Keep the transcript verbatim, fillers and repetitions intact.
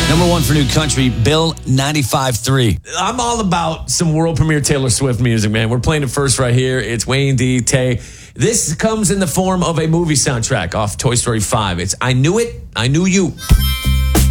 Number one for new country, Bill ninety-five three. I'm all about some world premiere Taylor Swift music, man. We're playing it first right here. It's Wayne D. Tay. This comes in the form of a movie soundtrack off Toy Story five. It's I Knew It, I Knew You.